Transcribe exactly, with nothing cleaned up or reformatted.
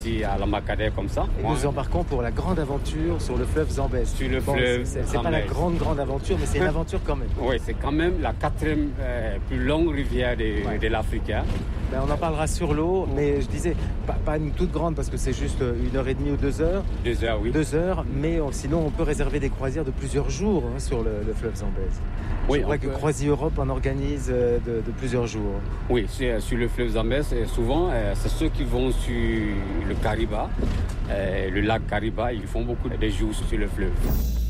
Ici à la Macadère comme ça. Et nous embarquons pour la grande aventure sur le fleuve Zambèze. Sur le bon, fleuve c'est, c'est pas la grande grande aventure, mais c'est une aventure quand même. Oui, c'est quand même la quatrième euh, plus longue rivière de, ouais. de l'Afrique. Hein. Ben, on en parlera sur l'eau, mais je disais, pas, pas une toute grande parce que c'est juste une heure et demie ou deux heures. Deux heures, oui. Deux heures, mais on, sinon on peut réserver des croisières de plusieurs jours hein, sur le, le fleuve Zambèze. Oui, je crois que peut... Croisi Europe en organise de, de plusieurs jours. Oui, c'est, sur le fleuve Zambèze, souvent euh, c'est ceux qui vont sur le Kariba, euh, le lac Kariba, ils font beaucoup de jours sur le fleuve.